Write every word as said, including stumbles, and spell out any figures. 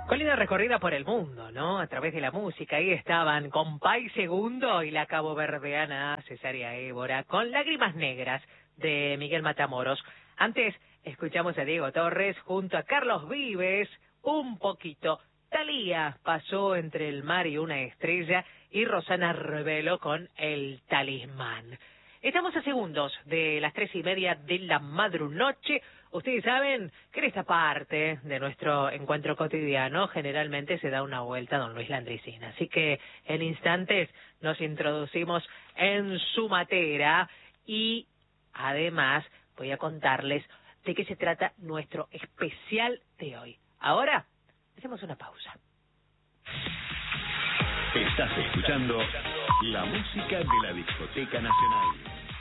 Con linda recorrida por el mundo, ¿no? A través de la música. Ahí estaban Compay Segundo y la caboverdiana Cesárea Évora, con Lágrimas Negras de Miguel Matamoros. Antes escuchamos a Diego Torres junto a Carlos Vives, Un Poquito. Thalía pasó Entre el mar y una estrella y Rosana Rebelo con El Talismán. Estamos a segundos de las tres y media de la madrunoche. Ustedes saben que en esta parte de nuestro encuentro cotidiano generalmente se da una vuelta don Luis Landricina. Así que en instantes nos introducimos en su materia y además voy a contarles de qué se trata nuestro especial de hoy. Ahora hacemos una pausa. Estás escuchando la música de la Discoteca Nacional.